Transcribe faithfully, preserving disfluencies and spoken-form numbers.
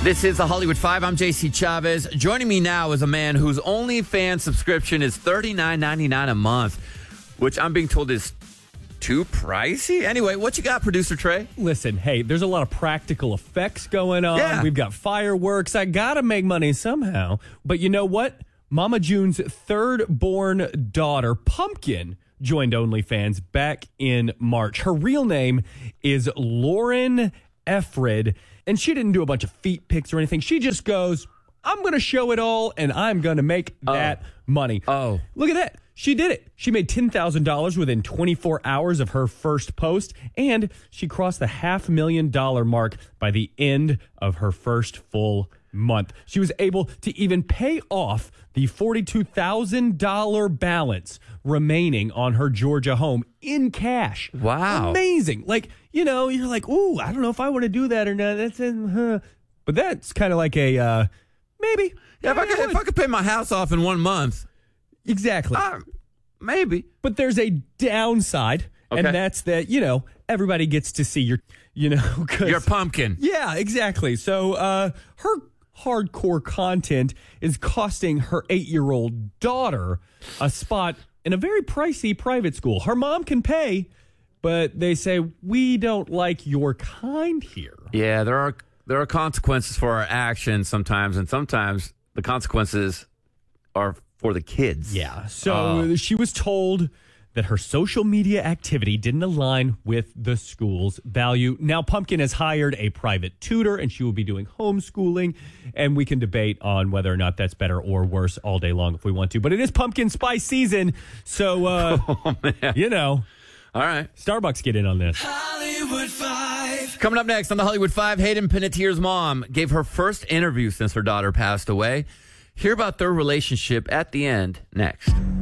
This is the Hollywood Five. I'm J C Chavez. Joining me now is a man whose OnlyFans subscription is thirty-nine ninety-nine a month, which I'm being told is too pricey. Anyway, what you got, producer Trey? Listen, hey, there's a lot of practical effects going on. Yeah. We've got fireworks. I gotta make money somehow. But you know what? Mama June's third-born daughter, Pumpkin, joined OnlyFans back in March. Her real name is Lauren Efred, and she didn't do a bunch of feet pics or anything. She just goes, I'm going to show it all, and I'm going to make Oh. that money. Oh. Look at that. She did it. She made ten thousand dollars within twenty-four hours of her first post, and she crossed the half million dollar mark by the end of her first full month. She was able to even pay off the forty-two thousand dollars balance remaining on her Georgia home in cash. Wow. Amazing. Like, you know, you're like, ooh, I don't know if I want to do that or not. That's uh, huh. But that's kind of like a uh, maybe. Yeah, if I, could, if I could pay my house off in one month, Exactly. uh, maybe. But there's a downside, Okay. and that's that, you know, everybody gets to see your, you know, 'cause- You're a pumpkin. Yeah, exactly. So uh, her hardcore content is costing her eight-year-old daughter a spot in a very pricey private school. Her mom can pay, but they say, we don't like your kind here. Yeah, there are there are consequences for our actions sometimes, and sometimes the consequences are for the kids. Yeah. So Oh. she was told that her social media activity didn't align with the school's value. Now, Pumpkin has hired a private tutor, and she will be doing homeschooling, and we can debate on whether or not that's better or worse all day long if we want to. But it is pumpkin spice season, so, uh, Oh, man. you know, All right. Starbucks get in on this. Hollywood Five. Coming up next on the Hollywood Five, Hayden Panettiere's mom gave her first interview since her daughter passed away. Hear about their relationship at the end next.